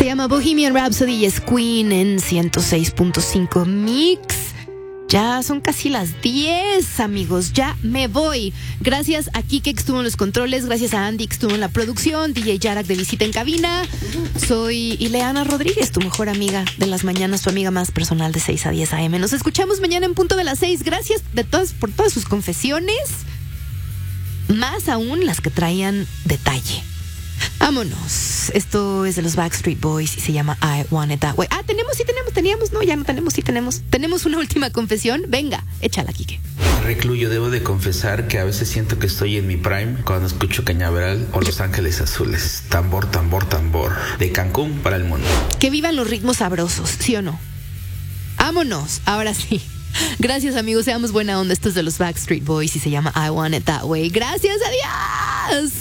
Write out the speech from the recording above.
Se llama Bohemian Rhapsody y es Queen en 106.5 Mix. Ya son casi las 10, amigos. Ya me voy. Gracias a Kike que estuvo en los controles. Gracias a Andy que estuvo en la producción. DJ Yarak de visita en cabina. Soy Ileana Rodríguez, tu mejor amiga de las mañanas, tu amiga más personal de 6 a 10 a.m. Nos escuchamos mañana en punto de las 6. Gracias por todas sus confesiones. Más aún las que traían detalle. Vámonos. Esto es de los Backstreet Boys y se llama I Want It That Way. Teníamos. No, ya no tenemos, sí tenemos. Tenemos una última confesión. Venga, échala, Kike. Recluyo, debo de confesar que a veces siento que estoy en mi prime cuando escucho Cañaveral o Los Ángeles Azules. Tambor, tambor, tambor. De Cancún para el mundo. Que vivan los ritmos sabrosos, ¿sí o no? Vámonos, ahora sí. Gracias, amigos. Seamos buena onda. Esto es de los Backstreet Boys y se llama I Want It That Way. Gracias, adiós.